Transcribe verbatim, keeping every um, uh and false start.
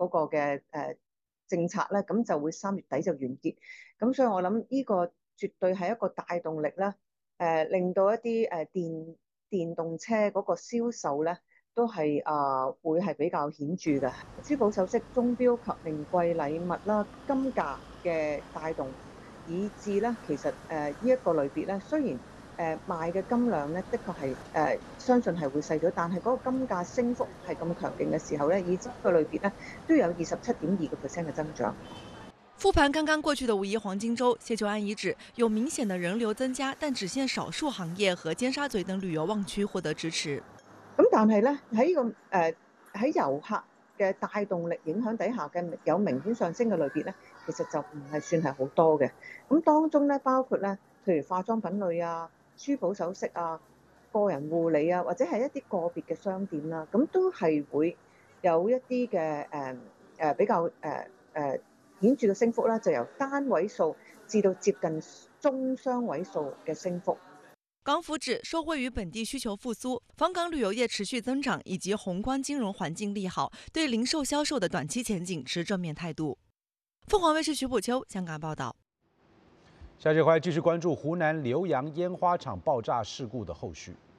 嗰個嘅誒政策咧，咁就會三月底就完結。咁所以我諗呢個絕對係一個帶動力啦，誒令到一啲誒電電動車嗰個銷售咧都係啊會係比較顯著嘅。珠寶首飾、鐘錶及名貴禮物啦，金價嘅帶動，以至咧其實誒呢一個類別咧，雖然誒賣嘅金量咧，的確係誒相信係會細咗，但係嗰個金價升幅係咁強勁嘅時候咧，以至個類別咧都有二十七點二個 percent 嘅增長。 复盘刚刚過去的五一黃金週，謝秀安遺址有明顯的人流增加，但只限少數行業和尖沙咀等旅遊旺區獲得支持。 咁但係咧喺呢個誒喺遊客嘅帶動力影響底下嘅有明顯上升嘅類別咧，其實就唔係算係好多嘅。咁當中咧包括咧，譬如化妝品類啊、珠寶首飾啊、個人護理啊，或者係一啲個別嘅商店啦，咁都係會有一啲嘅誒誒比較誒誒顯著嘅升幅啦，就由單位數至到接近中雙位數嘅升幅。 港府指受惠於本地需求復甦，訪港旅遊業持續增長，以及宏觀金融環境利好，對零售銷售的短期前景持正面態度。鳳凰衛視徐補秋香港報道。 下節回來繼續關注湖南瀏陽煙花廠爆炸事故的後續。